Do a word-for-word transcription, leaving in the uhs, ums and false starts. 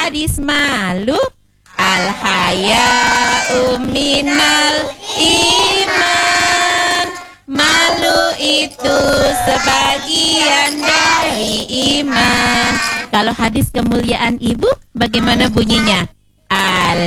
hadis malu? Al-haya'u minal iman. Malu itu sebagian dari iman. Kalau hadis kemuliaan ibu, bagaimana bunyinya? Al